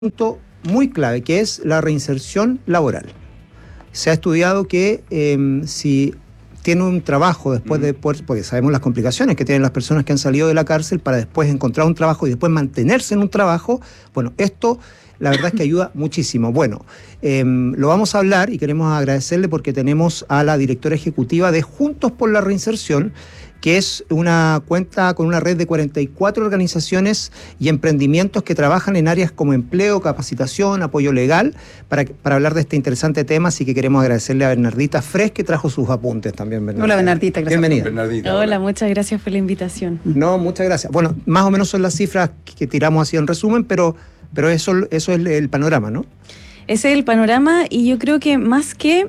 punto muy clave, que es la reinserción laboral. Se ha estudiado que si tiene un trabajo después de poder, porque sabemos las complicaciones que tienen las personas que han salido de la cárcel para después encontrar un trabajo y después mantenerse en un trabajo, bueno, esto la verdad es que ayuda muchísimo. Bueno, lo vamos a hablar y queremos agradecerle porque tenemos a la directora ejecutiva de Juntos por la Reinserción, que es una cuenta con una red de 44 organizaciones y emprendimientos que trabajan en áreas como empleo, capacitación, apoyo legal, para hablar de este interesante tema. Así que queremos agradecerle a Bernardita Fres, que trajo sus apuntes también. Bernardita. Hola, Bernardita, gracias. Bienvenida. Bernardita, hola, muchas gracias por la invitación. No, muchas gracias. Bueno, más o menos son las cifras que tiramos así en resumen, pero eso es el panorama, ¿no? Ese es el panorama, y yo creo que más que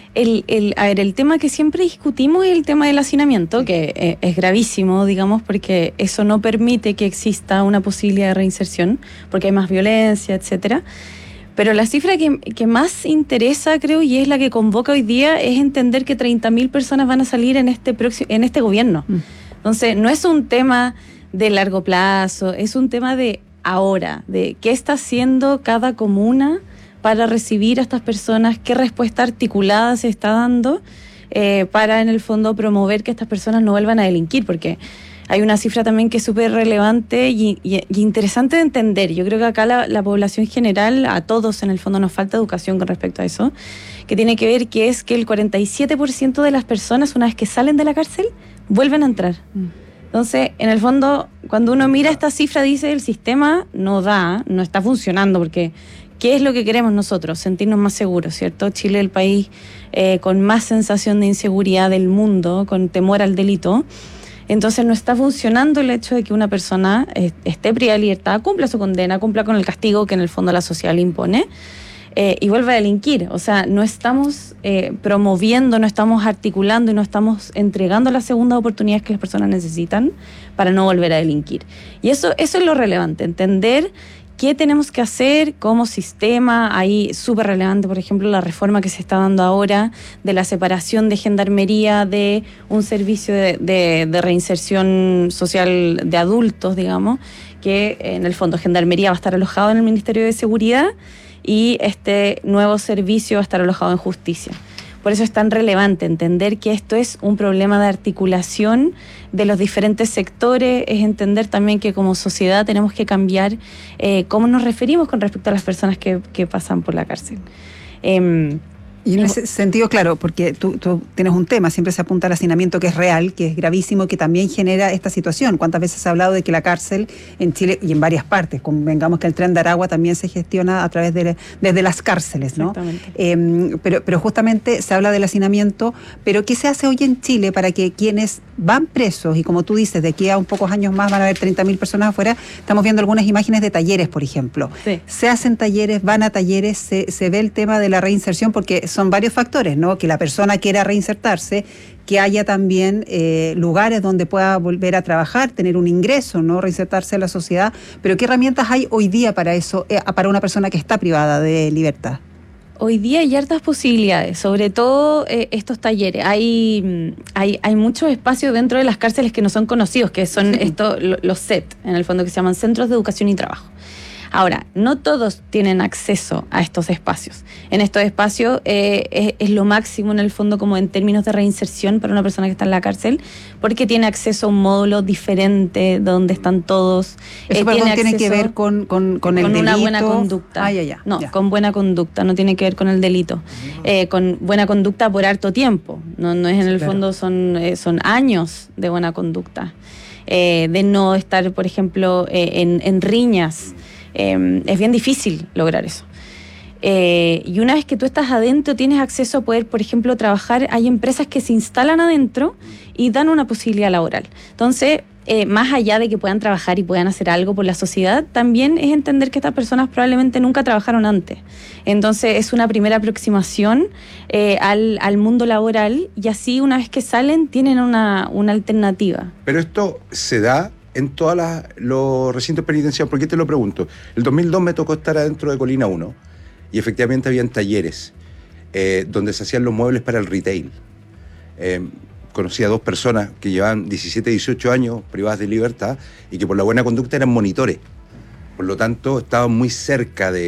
el tema que siempre discutimos es el tema del hacinamiento, que es gravísimo, digamos, porque eso no permite que exista una posibilidad de reinserción, porque hay más violencia, etcétera. Pero la cifra que más interesa, creo, y es la que convoca hoy día, es entender que 30.000 personas van a salir en este gobierno. Entonces, no es un tema de largo plazo, es un tema de ahora, de qué está haciendo cada comuna para recibir a estas personas, qué respuesta articulada se está dando para, en el fondo, promover que estas personas no vuelvan a delinquir, porque hay una cifra también que es súper relevante y interesante de entender. Yo creo que acá la población general, a todos en el fondo nos falta educación con respecto a eso, que tiene que ver que es que el 47% de las personas, una vez que salen de la cárcel, vuelven a entrar. Entonces, en el fondo, cuando uno mira esta cifra, dice, el sistema no está funcionando, porque ¿qué es lo que queremos nosotros? Sentirnos más seguros, ¿cierto? Chile es el país con más sensación de inseguridad del mundo, con temor al delito. Entonces no está funcionando el hecho de que una persona esté privada de libertad, cumpla su condena, cumpla con el castigo que en el fondo la sociedad le impone, y vuelva a delinquir. O sea, no estamos promoviendo, no estamos articulando y no estamos entregando las segundas oportunidades que las personas necesitan para no volver a delinquir. Y eso es lo relevante, entender qué tenemos que hacer como sistema. Ahí súper relevante, por ejemplo, la reforma que se está dando ahora de la separación de gendarmería de un servicio de reinserción social de adultos, digamos, que en el fondo gendarmería va a estar alojado en el Ministerio de Seguridad y este nuevo servicio va a estar alojado en justicia. Por eso es tan relevante entender que esto es un problema de articulación de los diferentes sectores, es entender también que como sociedad tenemos que cambiar cómo nos referimos con respecto a las personas que pasan por la cárcel. Y en ese sentido, claro, porque tú tienes un tema, siempre se apunta al hacinamiento, que es real, que es gravísimo, que también genera esta situación. ¿Cuántas veces se ha hablado de que la cárcel en Chile y en varias partes, convengamos que el Tren de Aragua también se gestiona a través desde las cárceles, ¿no? Pero justamente se habla del hacinamiento, pero ¿qué se hace hoy en Chile para que quienes van presos, y como tú dices, de aquí a un pocos años más van a haber 30.000 personas afuera? Estamos viendo algunas imágenes de talleres, por ejemplo. Sí. Se hacen talleres, van a talleres, se ve el tema de la reinserción, porque son varios factores, ¿no? Que la persona quiera reinsertarse, que haya también lugares donde pueda volver a trabajar, tener un ingreso, ¿no? Reinsertarse a la sociedad. Pero ¿qué herramientas hay hoy día para eso, para una persona que está privada de libertad? Hoy día hay hartas posibilidades, sobre todo estos talleres. Hay muchos espacios dentro de las cárceles que no son conocidos, que son los CET, en el fondo, que se llaman Centros de Educación y Trabajo. Ahora, no todos tienen acceso a estos espacios. En estos espacios es lo máximo, en el fondo, como en términos de reinserción para una persona que está en la cárcel, porque tiene acceso a un módulo diferente donde están todos. Eso, tiene que ver con el delito. Una buena conducta. No, con buena conducta, no tiene que ver con el delito. Con buena conducta por harto tiempo. No es en el fondo, son años de buena conducta. De no estar, por ejemplo, en riñas. Es bien difícil lograr eso. Y una vez que tú estás adentro, tienes acceso a poder, por ejemplo, trabajar. Hay empresas que se instalan adentro y dan una posibilidad laboral. Entonces, más allá de que puedan trabajar y puedan hacer algo por la sociedad, también es entender que estas personas probablemente nunca trabajaron antes. Entonces, es una primera aproximación al mundo laboral, y así, una vez que salen, tienen una alternativa. Pero esto se da en todos los recintos penitenciarios. ¿Por qué te lo pregunto? El 2002 me tocó estar adentro de Colina 1 y efectivamente habían talleres donde se hacían los muebles para el retail. Conocí a 2 personas que llevaban 17, 18 años privadas de libertad y que por la buena conducta eran monitores. Por lo tanto, estaban muy cerca